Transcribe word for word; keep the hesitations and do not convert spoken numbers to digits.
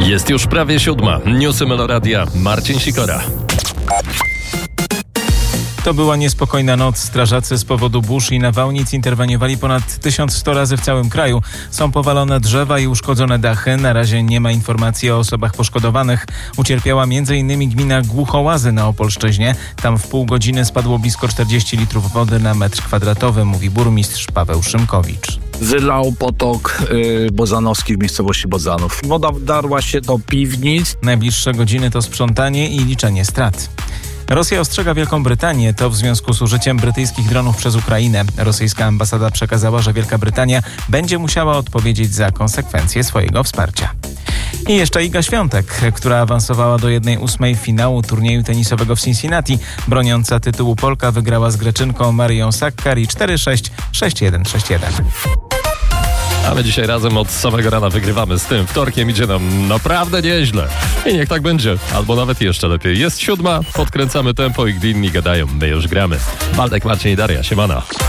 Jest już prawie siódma. Newsy Meloradia. Marcin Sikora. To była niespokojna noc. Strażacy z powodu burz i nawałnic interweniowali ponad tysiąc sto razy w całym kraju. Są powalone drzewa i uszkodzone dachy. Na razie nie ma informacji o osobach poszkodowanych. Ucierpiała m.in. gmina Głuchołazy na Opolszczyźnie. Tam w pół godziny spadło blisko czterdzieści litrów wody na metr kwadratowy, mówi burmistrz Paweł Szymkowicz. Wylał potok yy, Bozanowski w miejscowości Bozanów. Woda wdarła się do piwnic. Najbliższe godziny to sprzątanie i liczenie strat. Rosja ostrzega Wielką Brytanię. To w związku z użyciem brytyjskich dronów przez Ukrainę. Rosyjska ambasada przekazała, że Wielka Brytania będzie musiała odpowiedzieć za konsekwencje swojego wsparcia. I jeszcze Iga Świątek, która awansowała do jednej ósmej finału turnieju tenisowego w Cincinnati. Broniąca tytułu Polka wygrała z Greczynką Marią Sakkari cztery sześć, sześć jeden, sześć jeden. A my dzisiaj razem od samego rana wygrywamy z tym. Wtorkiem idzie nam naprawdę nieźle. I niech tak będzie. Albo nawet jeszcze lepiej. Jest siódma, podkręcamy tempo i gdy inni gadają, my już gramy. Waldek, Marcin i Daria, siemana.